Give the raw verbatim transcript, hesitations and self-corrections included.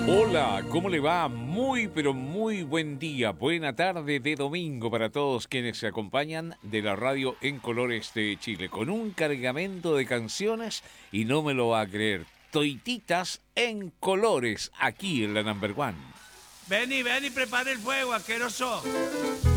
Hola, ¿cómo le va? Muy, pero muy buen día, buena tarde de domingo para todos quienes se acompañan de la radio en Colores de Chile, con un cargamento de canciones y no me lo va a creer, toititas en colores aquí en la Number One. Ven y ven y prepara el fuego, asqueroso.